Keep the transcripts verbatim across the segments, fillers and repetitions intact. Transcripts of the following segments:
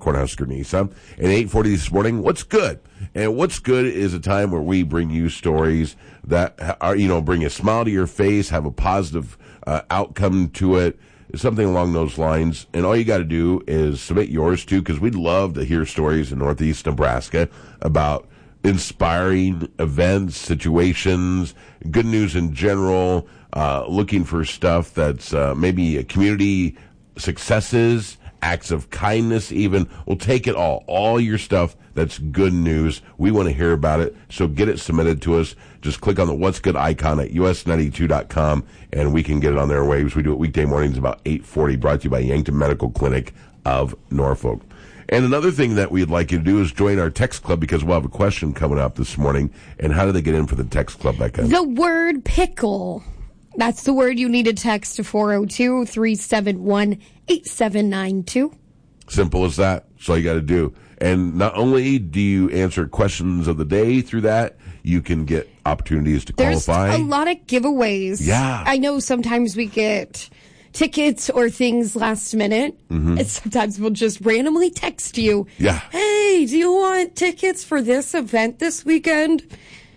Cornhusker Nissan. And eight forty this morning, What's Good? And What's Good is a time where we bring you stories that are, you know, bring a smile to your face, have a positive uh, outcome to it, something along those lines. And all you got to do is submit yours too, because we'd love to hear stories in Northeast Nebraska about inspiring events, situations, good news in general, uh, looking for stuff that's uh, maybe a community successes, acts of kindness even. We'll take it all, all your stuff that's good news. We want to hear about it, so get it submitted to us. Just click on the What's Good icon at U S ninety-two dot com, and we can get it on their waves. We do it weekday mornings about eight forty, brought to you by Yankton Medical Clinic of Norfolk. And another thing that we'd like you to do is join our text club, because we'll have a question coming up this morning. And how do they get in for the text club, Becca? The word pickle. That's the word you need to text to four oh two, three seven one, eight seven nine two. Simple as that. That's all you got to do. And not only do you answer questions of the day through that, you can get opportunities to qualify. There's a lot of giveaways. Yeah. I know sometimes we get tickets or things last minute, mm-hmm. and sometimes we'll just randomly text you. Yeah. Hey, do you want tickets for this event this weekend?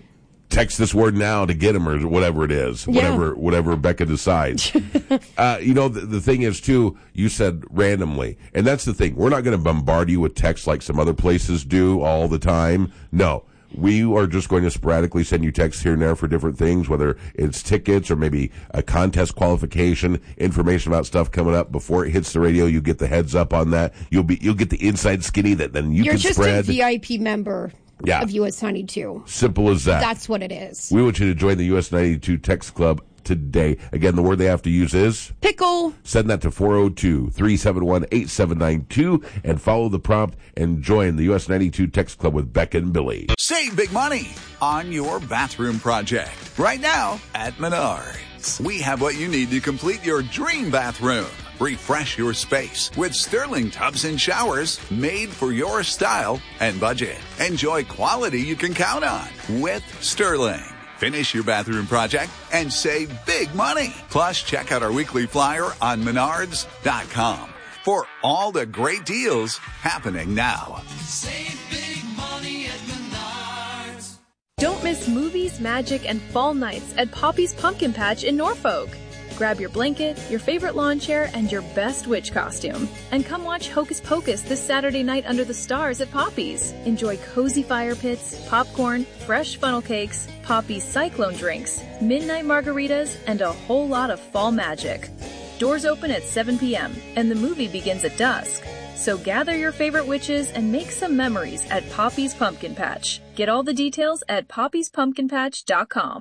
Text this word now to get them, or whatever it is, yeah. whatever whatever Becca decides. uh, you know, the, the thing is, too, you said randomly. And that's the thing. We're not going to bombard you with texts like some other places do all the time. No. We are just going to sporadically send you texts here and there for different things, whether it's tickets or maybe a contest qualification, information about stuff coming up before it hits the radio. You get the heads up on that. You'll be you'll get the inside skinny that then you You're can spread. You're just a V I P member yeah. of U S ninety-two. Simple as that. That's what it is. We want you to join the U S ninety-two Text Club today. Again, the word they have to use is pickle. Send that to four oh two, three seven one, eight seven nine two and follow the prompt and join the U S ninety-two Text Club with Becca and Billy. Save big money on your bathroom project right now at Menards. We have what you need to complete your dream bathroom. Refresh your space with Sterling tubs and showers made for your style and budget. Enjoy quality you can count on with Sterling. Finish your bathroom project and save big money. Plus, check out our weekly flyer on menards dot com for all the great deals happening now. Save big money at Menards. Don't miss movies, magic, and fall nights at Poppy's Pumpkin Patch in Norfolk. Grab your blanket, your favorite lawn chair, and your best witch costume. And come watch Hocus Pocus this Saturday night under the stars at Poppy's. Enjoy cozy fire pits, popcorn, fresh funnel cakes, Poppy's cyclone drinks, midnight margaritas, and a whole lot of fall magic. Doors open at seven p.m. and the movie begins at dusk. So gather your favorite witches and make some memories at Poppy's Pumpkin Patch. Get all the details at poppies pumpkin patch dot com.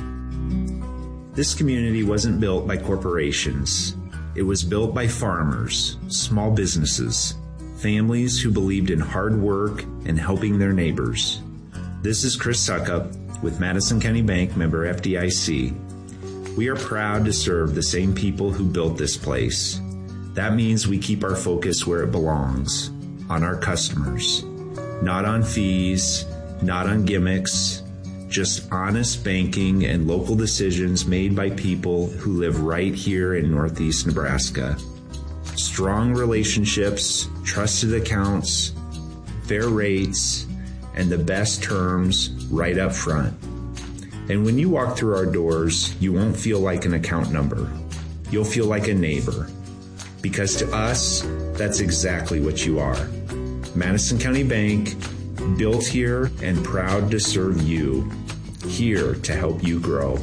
This community wasn't built by corporations. It was built by farmers, small businesses, families who believed in hard work and helping their neighbors. This is Chris Suckup with Madison County Bank, member F D I C. We are proud to serve the same people who built this place. That means we keep our focus where it belongs, on our customers. Not on fees, not on gimmicks, just honest banking and local decisions made by people who live right here in Northeast Nebraska. Strong relationships, trusted accounts, fair rates, and the best terms right up front. And when you walk through our doors, you won't feel like an account number. You'll feel like a neighbor. Because to us, that's exactly what you are. Madison County Bank, built here and proud to serve you. Here to help you grow.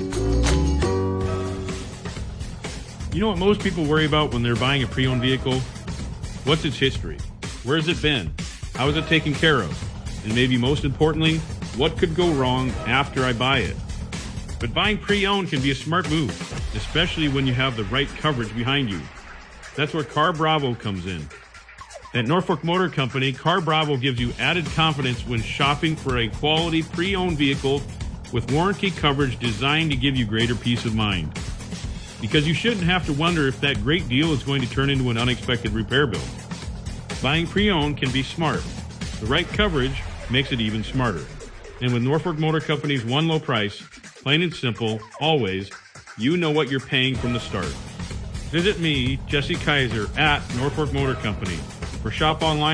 You know what most people worry about when they're buying a pre-owned vehicle? What's its history? Where has it been? How is it taken care of? And maybe most importantly, what could go wrong after I buy it? But buying pre-owned can be a smart move, especially when you have the right coverage behind you. That's where Car Bravo comes in. At Norfolk Motor Company, Car Bravo gives you added confidence when shopping for a quality pre-owned vehicle with warranty coverage designed to give you greater peace of mind. Because you shouldn't have to wonder if that great deal is going to turn into an unexpected repair bill. Buying pre-owned can be smart. The right coverage makes it even smarter. And with Norfolk Motor Company's one low price, plain and simple, always, you know what you're paying from the start. Visit me, Jesse Kaiser, at Norfolk Motor Company, or shop online